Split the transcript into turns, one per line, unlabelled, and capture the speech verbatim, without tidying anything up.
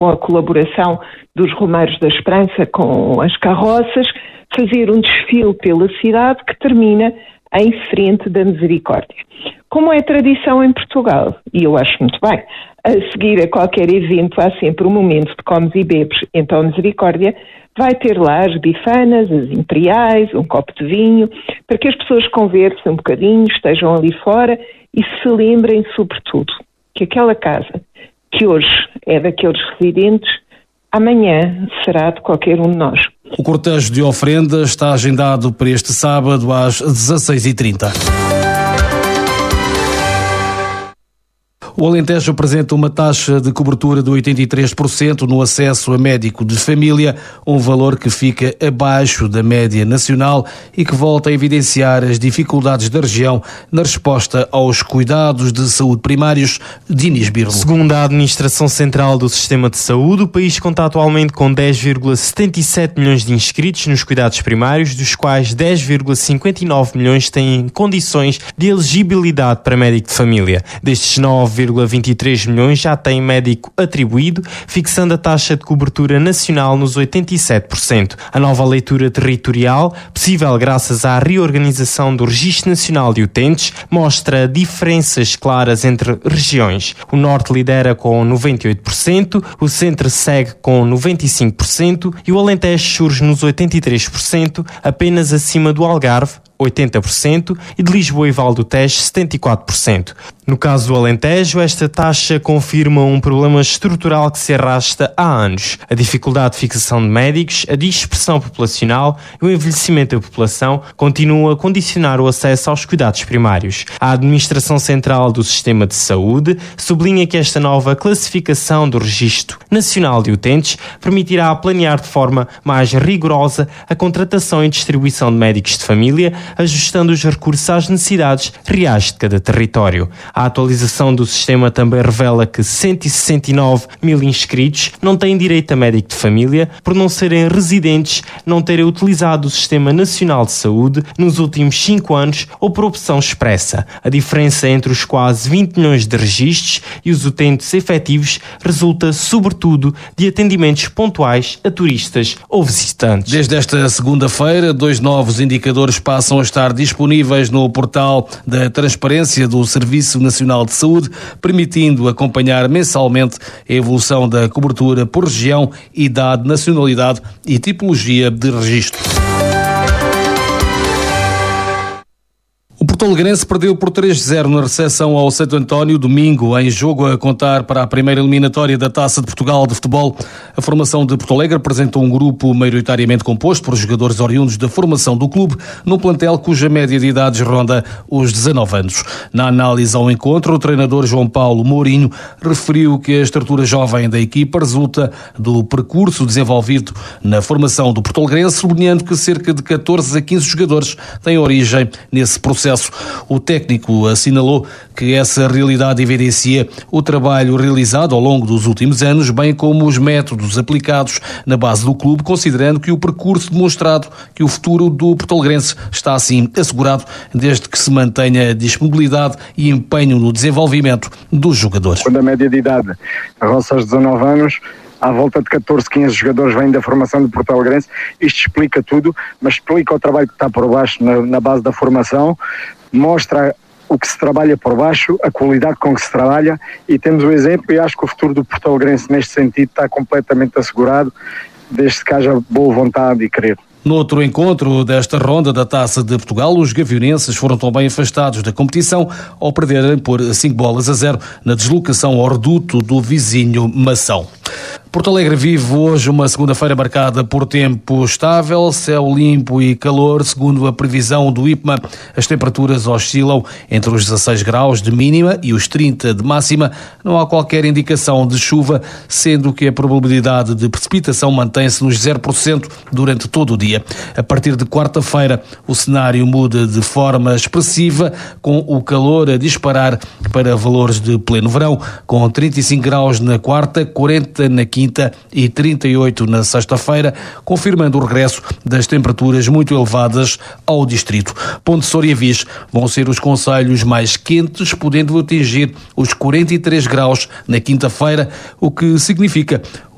com a colaboração dos Romeiros da Esperança com as carroças, fazer um desfile pela cidade que termina em frente da Misericórdia. Como é tradição em Portugal, e eu acho muito bem, a seguir a qualquer evento há sempre um momento de comes e bebes, então a Misericórdia vai ter lá as bifanas, as imperiais, um copo de vinho, para que as pessoas conversem um bocadinho, estejam ali fora e se lembrem, sobretudo, que aquela casa, que hoje é daqueles residentes, amanhã será de qualquer um de nós.
O cortejo de oferenda está agendado para este sábado às dezasseis e trinta. O Alentejo apresenta uma taxa de cobertura de oitenta e três por cento no acesso a médico de família, um valor que fica abaixo da média nacional e que volta a evidenciar as dificuldades da região na resposta aos cuidados de saúde primários. Dinis Birlo.
Segundo a Administração Central do Sistema de Saúde, o país conta atualmente com dez vírgula setenta e sete milhões de inscritos nos cuidados primários, dos quais dez vírgula cinquenta e nove milhões têm condições de elegibilidade para médico de família. Destes nove vírgula vinte e três milhões já têm médico atribuído, fixando a taxa de cobertura nacional nos oitenta e sete por cento. A nova leitura territorial, possível graças à reorganização do Registro Nacional de Utentes, mostra diferenças claras entre regiões. O Norte lidera com noventa e oito por cento, o Centro segue com noventa e cinco por cento e o Alentejo surge nos oitenta e três por cento, apenas acima do Algarve, oitenta por cento, e de Lisboa e Val do Tejo, setenta e quatro por cento. No caso do Alentejo, esta taxa confirma um problema estrutural que se arrasta há anos. A dificuldade de fixação de médicos, a dispersão populacional e o envelhecimento da população continuam a condicionar o acesso aos cuidados primários. A Administração Central do Sistema de Saúde sublinha que esta nova classificação do Registro Nacional de Utentes permitirá planear de forma mais rigorosa a contratação e distribuição de médicos de família, ajustando os recursos às necessidades reais de cada território. A atualização do sistema também revela que cento e sessenta e nove mil inscritos não têm direito a médico de família por não serem residentes, não terem utilizado o Sistema Nacional de Saúde nos últimos cinco anos ou por opção expressa. A diferença entre os quase vinte milhões de registros e os utentes efetivos resulta, sobretudo, de atendimentos pontuais a turistas ou visitantes.
Desde esta segunda-feira, dois novos indicadores passam a estar disponíveis no portal da Transparência do Serviço Nacional de Saúde, permitindo acompanhar mensalmente a evolução da cobertura por região, idade, nacionalidade e tipologia de registro. O Porto Alegrense perdeu por três a zero na recepção ao Santo António, domingo, em jogo a contar para a primeira eliminatória da Taça de Portugal de futebol. A formação de Porto Alegre apresentou um grupo maioritariamente composto por jogadores oriundos da formação do clube, num plantel cuja média de idades ronda os dezanove anos. Na análise ao encontro, o treinador João Paulo Mourinho referiu que a estrutura jovem da equipa resulta do percurso desenvolvido na formação do Porto Alegrense, sublinhando que cerca de catorze a quinze jogadores têm origem nesse processo. O técnico assinalou que essa realidade evidencia o trabalho realizado ao longo dos últimos anos, bem como os métodos aplicados na base do clube, considerando que o percurso demonstrado que o futuro do Porto Alegrense está assim assegurado, desde que se mantenha disponibilidade e empenho no desenvolvimento dos jogadores.
Quando a média de idade roça os dezanove anos, à volta de catorze, quinze jogadores vêm da formação do Porto Alegrense. Isto explica tudo, mas explica o trabalho que está por baixo na, na base da formação, mostra o que se trabalha por baixo, a qualidade com que se trabalha, e temos o exemplo, e acho que o futuro do Porto Alegrense neste sentido está completamente assegurado, desde que haja boa vontade e querer.
No outro encontro desta ronda da Taça de Portugal, os gavionenses foram também afastados da competição ao perderem por cinco bolas a zero na deslocação ao reduto do vizinho Mação. Porto Alegre vive hoje uma segunda-feira marcada por tempo estável, céu limpo e calor. Segundo a previsão do I P M A, as temperaturas oscilam entre os dezasseis graus de mínima e os trinta de máxima. Não há qualquer indicação de chuva, sendo que a probabilidade de precipitação mantém-se nos zero por cento durante todo o dia. A partir de quarta-feira, o cenário muda de forma expressiva, com o calor a disparar para valores de pleno verão, com trinta e cinco graus na quarta, quarenta na quinta e trinta e oito na sexta-feira, confirmando o regresso das temperaturas muito elevadas ao distrito. Ponte Soura e Viz vão ser os concelhos mais quentes, podendo atingir os quarenta e três graus na quinta-feira, o que significa